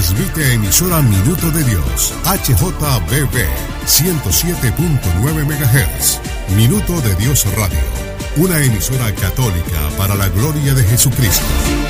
Transmite emisora Minuto de Dios, HJBB 107.9 MHz. Minuto de Dios Radio, una emisora católica para la gloria de Jesucristo.